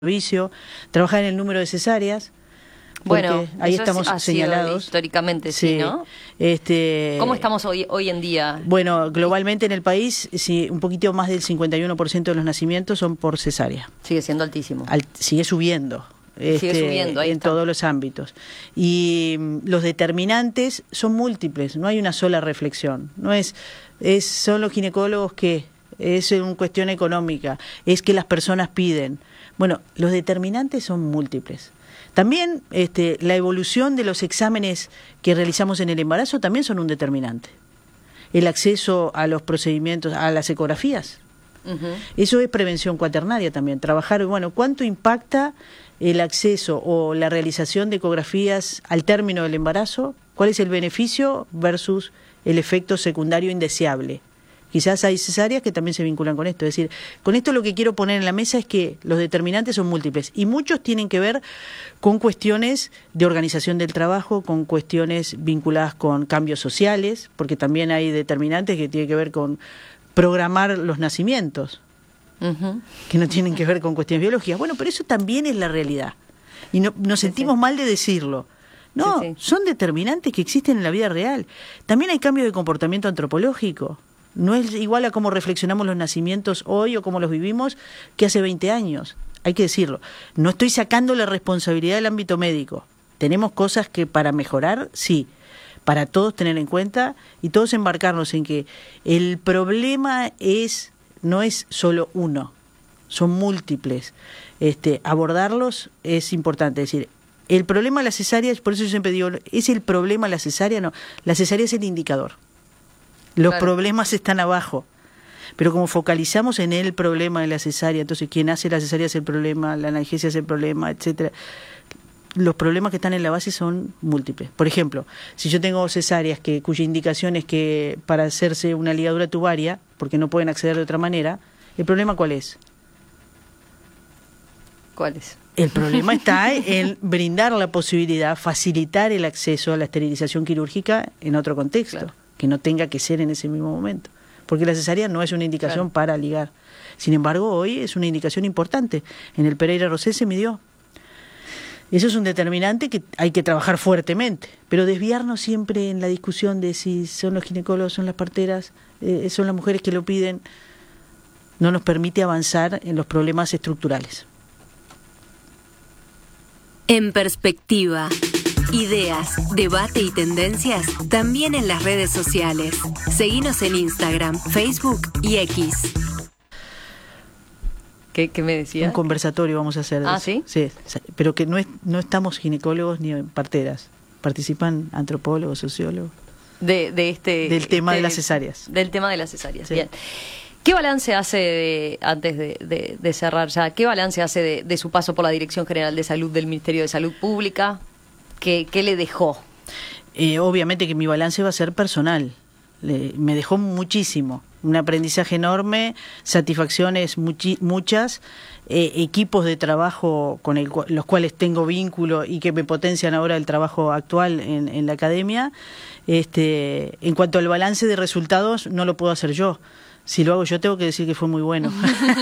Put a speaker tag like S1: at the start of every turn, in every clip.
S1: servicio, trabajar en el número de cesáreas,
S2: bueno,
S1: ahí estamos señalados
S2: históricamente, sí, ¿no? ¿Cómo estamos hoy en día?
S1: Bueno, globalmente en el país, sí, un poquito más del 51% de los nacimientos son por cesárea.
S2: Sigue siendo altísimo.
S1: Sigue subiendo.
S2: Sigue subiendo, ahí
S1: en
S2: está.
S1: Todos los ámbitos. Y los determinantes son múltiples, no hay una sola reflexión. No son los ginecólogos que es una cuestión económica, es que las personas piden. Bueno, los determinantes son múltiples. También la evolución de los exámenes que realizamos en el embarazo también son un determinante. El acceso a los procedimientos, a las ecografías. Eso es prevención cuaternaria también. Trabajar, bueno, ¿cuánto impacta el acceso o la realización de ecografías al término del embarazo? ¿Cuál es el beneficio versus el efecto secundario indeseable? Quizás hay cesáreas que también se vinculan con esto. Es decir, con esto lo que quiero poner en la mesa es que los determinantes son múltiples y muchos tienen que ver con cuestiones de organización del trabajo, con cuestiones vinculadas con cambios sociales, porque también hay determinantes que tienen que ver con programar los nacimientos, que no tienen que ver con cuestiones biológicas. Bueno, pero eso también es la realidad. Y nos sentimos mal de decirlo. No, son determinantes que existen en la vida real. También hay cambios de comportamiento antropológico. No es igual a cómo reflexionamos los nacimientos hoy o cómo los vivimos que hace 20 años. Hay que decirlo. No estoy sacando la responsabilidad del ámbito médico. Tenemos cosas que para mejorar, sí. Para todos tener en cuenta y todos embarcarnos en que el problema no es solo uno, son múltiples. Abordarlos es importante. Es decir, el problema de la cesárea, por eso yo siempre digo, ¿es el problema la cesárea? No, la cesárea es el indicador. Los problemas están abajo, pero como focalizamos en el problema de la cesárea, entonces quien hace la cesárea es el problema, la analgesia es el problema, etcétera. Los problemas que están en la base son múltiples. Por ejemplo, si yo tengo cesáreas cuya indicación es que para hacerse una ligadura tubaria, porque no pueden acceder de otra manera, ¿el problema cuál es?
S2: ¿Cuál es?
S1: El problema está en brindar la posibilidad, facilitar el acceso a la esterilización quirúrgica en otro contexto. Claro. Que no tenga que ser en ese mismo momento. Porque la cesárea no es una indicación para ligar. Sin embargo, hoy es una indicación importante. En el Pereira Rosell se midió. Eso es un determinante que hay que trabajar fuertemente. Pero desviarnos siempre en la discusión de si son los ginecólogos, son las parteras, son las mujeres que lo piden, no nos permite avanzar en los problemas estructurales.
S3: En perspectiva. Ideas, debate y tendencias también en las redes sociales. Seguinos en Instagram, Facebook y X.
S2: ¿Qué me decía?
S1: Un conversatorio vamos a hacer.
S2: ¿Sí?
S1: Sí, pero que no estamos ginecólogos ni parteras. Participan antropólogos, sociólogos. Del tema de las cesáreas.
S2: Del tema de las cesáreas,
S1: sí.
S2: Bien. ¿Qué balance hace, antes de cerrar ya, qué balance hace de su paso por la Dirección General de Salud del Ministerio de Salud Pública? ¿Qué le dejó?
S1: Obviamente que mi balance va a ser personal. Me dejó muchísimo. Un aprendizaje enorme, satisfacciones muchas, equipos de trabajo con los cuales tengo vínculo y que me potencian ahora el trabajo actual en la academia. En cuanto al balance de resultados, no lo puedo hacer yo. Si lo hago yo tengo que decir que fue muy bueno.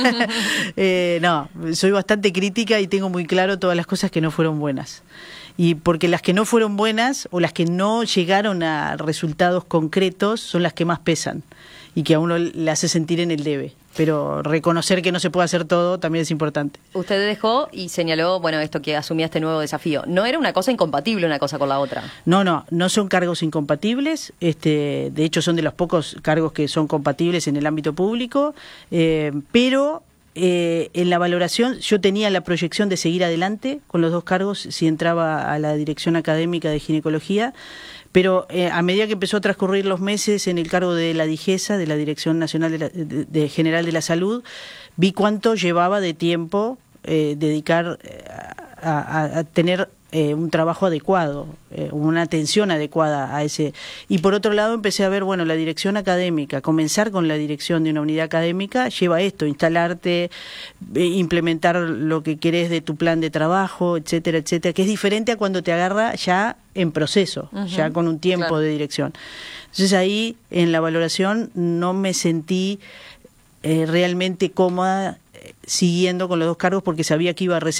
S1: No, soy bastante crítica y tengo muy claro todas las cosas que no fueron buenas. Y porque las que no fueron buenas o las que no llegaron a resultados concretos son las que más pesan y que a uno le hace sentir en el debe. Pero reconocer que no se puede hacer todo también es importante.
S2: Usted dejó y señaló, bueno, esto que asumía este nuevo desafío. No era una cosa incompatible una cosa con la otra. No son cargos incompatibles. De hecho, son de los pocos cargos que son compatibles en el ámbito público, pero en la valoración yo tenía la proyección de seguir adelante con los dos cargos si entraba a la dirección académica de ginecología, pero a medida que empezó a transcurrir los meses en el cargo de la DIGESA, de la Dirección Nacional de General de la Salud, vi cuánto llevaba de tiempo dedicar a tener un trabajo adecuado, una atención adecuada a ese. Y por otro lado empecé a ver, bueno, la dirección académica, comenzar con la dirección de una unidad académica lleva esto, instalarte, implementar lo que querés de tu plan de trabajo, etcétera, etcétera, que es diferente a cuando te agarra ya en proceso, ya con un tiempo de dirección. Entonces ahí en la valoración no me sentí realmente cómoda
S1: siguiendo con los 2 cargos porque sabía que iba a